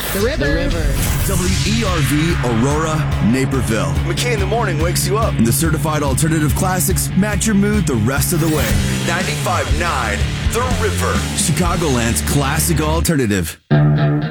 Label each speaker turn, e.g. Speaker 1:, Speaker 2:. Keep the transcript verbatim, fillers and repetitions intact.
Speaker 1: The River. The River.
Speaker 2: W E R V Aurora, Naperville.
Speaker 3: McKay in the morning wakes you up.
Speaker 2: And the certified alternative classics match your mood the rest of the way.
Speaker 3: ninety-five point nine The River.
Speaker 2: Chicagoland's classic alternative.